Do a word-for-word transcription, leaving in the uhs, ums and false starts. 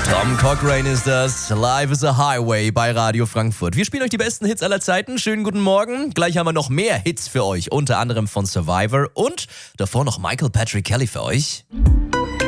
Tom Cochrane ist das. Live is a Highway bei Radio Frankfurt. Wir spielen euch die besten Hits aller Zeiten. Schönen guten Morgen. Gleich haben wir noch mehr Hits für euch, unter anderem von Survivor und davor noch Michael Patrick Kelly für euch.